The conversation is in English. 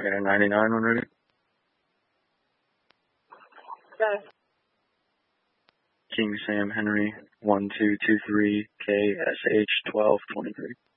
got a 99 one ready. Okay. King Sam Henry 1223 KSH 1223.